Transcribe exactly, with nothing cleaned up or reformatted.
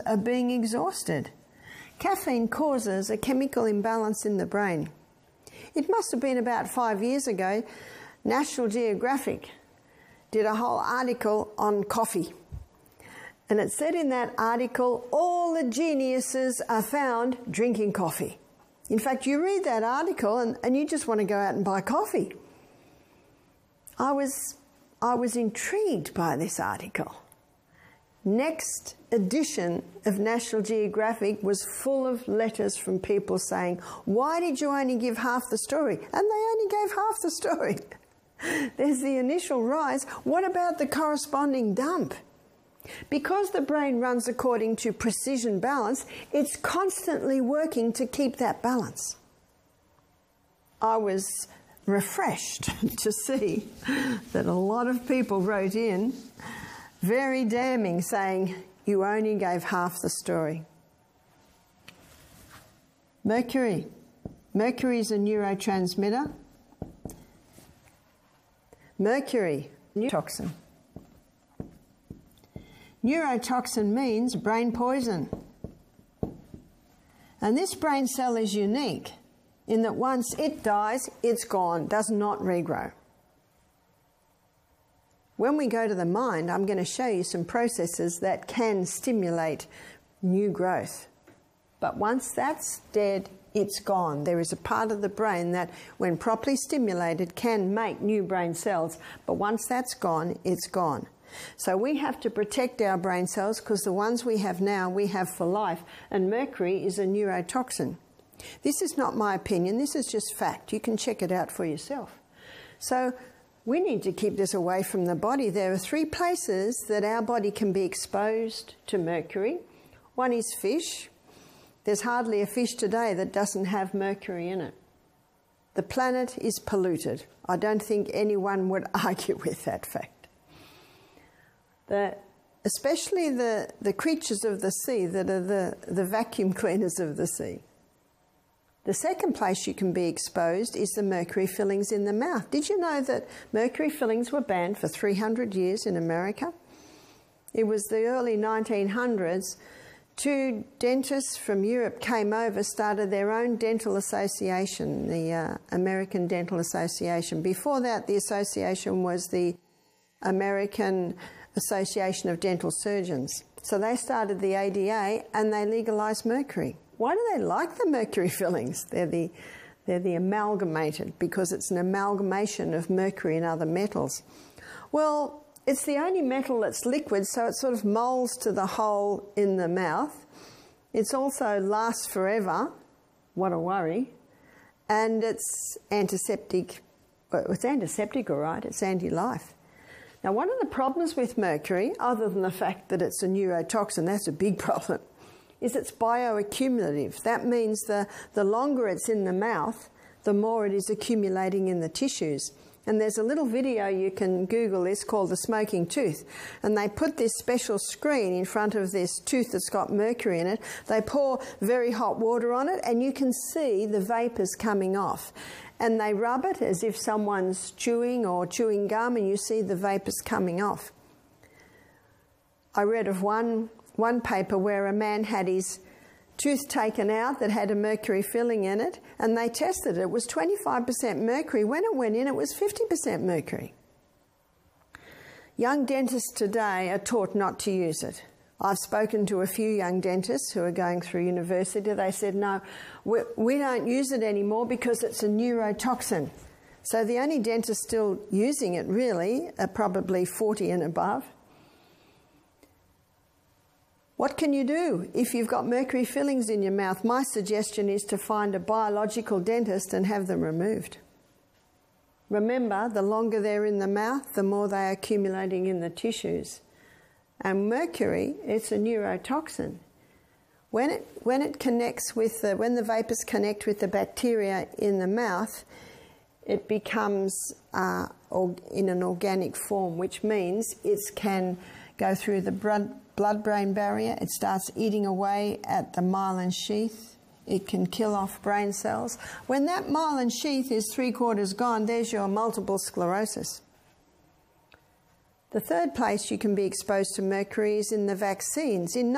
are being exhausted. Caffeine causes a chemical imbalance in the brain. It must have been about five years ago, National Geographic did a whole article on coffee. And it said in that article, all the geniuses are found drinking coffee. In fact, you read that article and, and you just want to go out and buy coffee. I was, I was intrigued by this article. Next edition of National Geographic was full of letters from people saying, why did you only give half the story? And they only gave half the story. There's the initial rise. What about the corresponding dump? Because the brain runs according to precision balance, it's constantly working to keep that balance. I was refreshed to see that a lot of people wrote in very damning, saying, you only gave half the story. Mercury. Mercury is a neurotransmitter. Mercury, neurotoxin. Neurotoxin means brain poison. And this brain cell is unique in that once it dies, it's gone, does not regrow. When we go to the mind, I'm going to show you some processes that can stimulate new growth. But once that's dead, it's gone. There is a part of the brain that, when properly stimulated, can make new brain cells. But once that's gone, it's gone. So we have to protect our brain cells because the ones we have now, we have for life. And mercury is a neurotoxin. This is not my opinion. This is just fact. You can check it out for yourself. So we need to keep this away from the body. There are three places that our body can be exposed to mercury. One is fish. There's hardly a fish today that doesn't have mercury in it. The planet is polluted. I don't think anyone would argue with that fact. The, especially the, the creatures of the sea that are the, the vacuum cleaners of the sea. The second place you can be exposed is the mercury fillings in the mouth. Did you know that mercury fillings were banned for three hundred years in America? It was the early nineteen hundreds. Two dentists from Europe came over, started their own dental association, the uh, American Dental Association. Before that, the association was the American Association of Dental Surgeons. So they started the A D A and they legalised mercury. Why do they like the mercury fillings? They're the, they're the amalgamated, because it's an amalgamation of mercury and other metals. Well, it's the only metal that's liquid, so it sort of molds to the hole in the mouth. It's also lasts forever. What a worry. And it's antiseptic. Well, it's antiseptic, all right. It's anti-life. Now, one of the problems with mercury, other than the fact that it's a neurotoxin, that's a big problem, is it's bioaccumulative. That means the, the longer it's in the mouth, the more it is accumulating in the tissues. And there's a little video you can Google this called the smoking tooth. And they put this special screen in front of this tooth that's got mercury in it. They pour very hot water on it and you can see the vapours coming off. And they rub it as if someone's chewing or chewing gum and you see the vapours coming off. I read of one, one paper where a man had his tooth taken out that had a mercury filling in it, and they tested it. It was twenty-five percent mercury. When it went in, it was fifty percent mercury. Young dentists today are taught not to use it. I've spoken to a few young dentists who are going through university. They said, no, we, we don't use it anymore because it's a neurotoxin. So the only dentists still using it really are probably forty and above. What can you do if you've got mercury fillings in your mouth? My suggestion is to find a biological dentist and have them removed. Remember, the longer they're in the mouth, the more they're accumulating in the tissues. And mercury, it's a neurotoxin. When it, when it connects with the, when the vapours connect with the bacteria in the mouth, it becomes uh, in an organic form, which means it can go through the blood blood-brain barrier. It starts eating away at the myelin sheath. It can kill off brain cells. When that myelin sheath is three-quarters gone, there's your multiple sclerosis. The third place you can be exposed to mercury is in the vaccines. In